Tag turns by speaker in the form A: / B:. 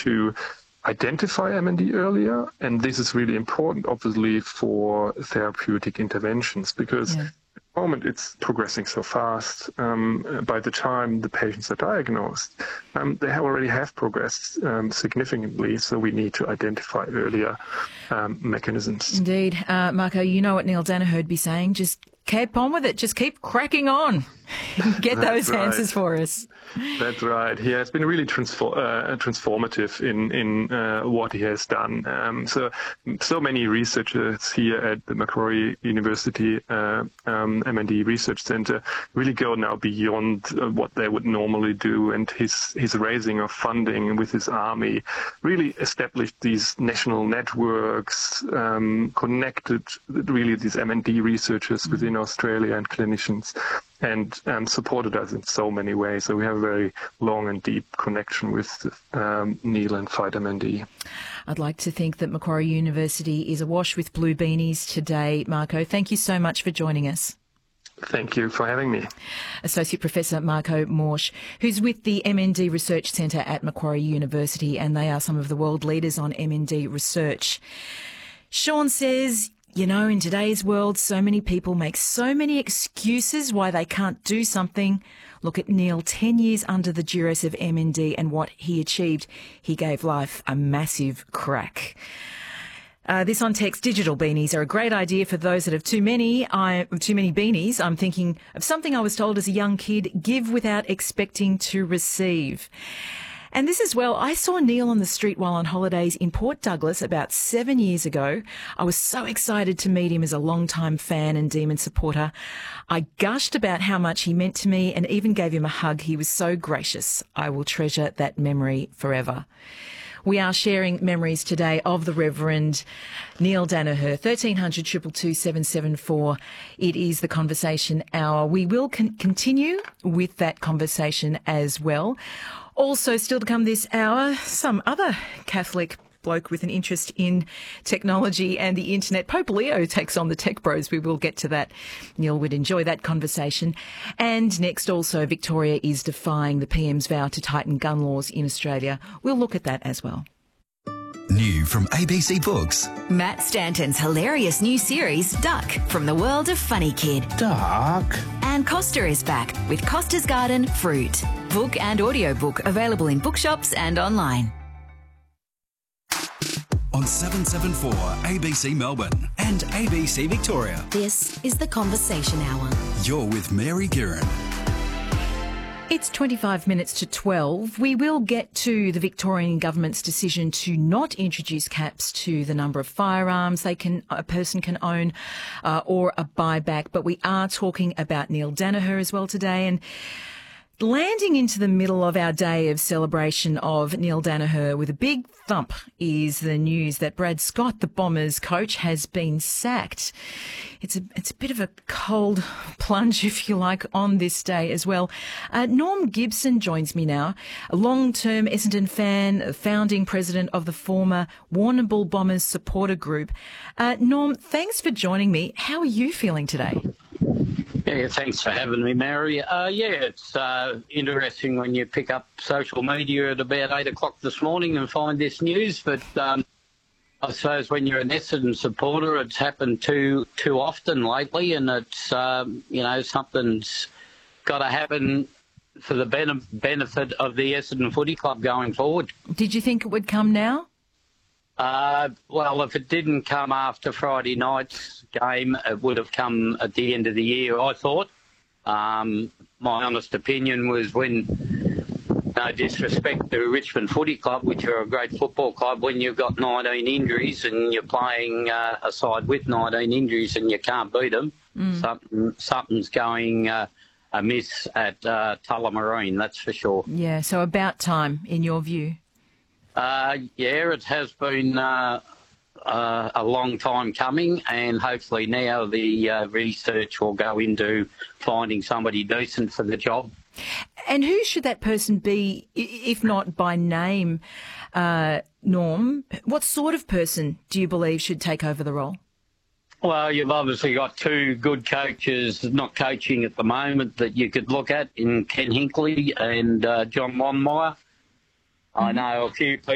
A: to identify MND earlier, and this is really important, obviously, for therapeutic interventions, because at the moment it's progressing so fast. By the time the patients are diagnosed, they already have progressed significantly, so we need to identify earlier mechanisms.
B: Indeed. Marco, you know what Neil Danaher would be saying, just keep on with it, just keep cracking on. Get those answers for us.
A: That's right. He has been really transformative in what he has done. So many researchers here at the Macquarie University MND Research Center really go now beyond what they would normally do, and his raising of funding with his army really established these national networks, connected really these MND researchers within Australia and clinicians, and supported us in so many ways. So we have a very long and deep connection with Neil and Fight MND.
B: I'd like to think that Macquarie University is awash with blue beanies today. Marco, thank you so much for joining us.
A: Thank you for having me.
B: Associate Professor Marco Morsch, who's with the MND Research Centre at Macquarie University, and they are some of the world leaders on MND research. Sean says, you know, in today's world, so many people make so many excuses why they can't do something. Look at Neil, 10 years under the duress of MND and what he achieved. He gave life a massive crack. This on text, digital beanies are a great idea for those that have too many beanies. I'm thinking of something I was told as a young kid, give without expecting to receive. And this as well, I saw Neil on the street while on holidays in Port Douglas about 7 years ago. I was so excited to meet him as a long-time fan and Demon supporter. I gushed about how much he meant to me and even gave him a hug. He was so gracious. I will treasure that memory forever. We are sharing memories today of the Reverend Neil Danaher. 1300 222 774. It is the conversation hour. We will continue with that conversation as well. Also, still to come this hour, some other Catholic bloke with an interest in technology and the internet. Pope Leo takes on the tech bros. We will get to that. Neil would enjoy that conversation. And next also, Victoria is defying the PM's vow to tighten gun laws in Australia. We'll look at that as well.
C: New from ABC Books.
D: Matt Stanton's hilarious new series, Duck, from the world of Funny Kid.
E: Duck.
D: And Costa is back with Costa's Garden Fruit. Book and audiobook available in bookshops and online.
C: On 774 ABC Melbourne and ABC Victoria.
D: This is the Conversation Hour.
C: You're with Mary Guerin.
B: It's 25 minutes to 12. We will get to the Victorian government's decision to not introduce caps to the number of firearms a person can own or a buyback. But we are talking about Neil Danaher as well today. And landing into the middle of our day of celebration of Neil Danaher with a big thump is the news that Brad Scott, the Bombers coach, has been sacked. It's a bit of a cold plunge, if you like, on this day as well. Norm Gibson joins me now, a long-term Essendon fan, a founding president of the former Warrnambool Bombers supporter group. Norm, thanks for joining me. How are you feeling today?
E: Yeah, thanks for having me, Mary. It's interesting when you pick up social media at about 8 o'clock this morning and find this news, but I suppose when you're an Essendon supporter, it's happened too often lately, and it's, something's got to happen for the benefit of the Essendon Footy Club going forward.
B: Did you think it would come now?
E: Well, if it didn't come after Friday night's game, it would have come at the end of the year, I thought. My honest opinion was no disrespect to Richmond Footy Club, which are a great football club, when you've got 19 injuries and you're playing a side with 19 injuries and you can't beat them, something's going amiss at Tullamarine, that's for sure.
B: Yeah, so about time, in your view?
E: It has been a long time coming, and hopefully now the research will go into finding somebody decent for the job.
B: And who should that person be, if not by name, Norm? What sort of person do you believe should take over the role?
E: Well, you've obviously got two good coaches not coaching at the moment that you could look at in Ken Hinkley and John Longmire. I know a few people